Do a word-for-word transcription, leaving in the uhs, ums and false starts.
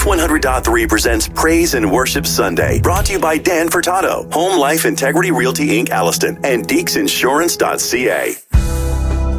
Life one hundred point three presents Praise and Worship Sunday, brought to you by Dan Furtado, Home Life Integrity Realty Incorporated, Alliston, and Deeks Insurance dot C A.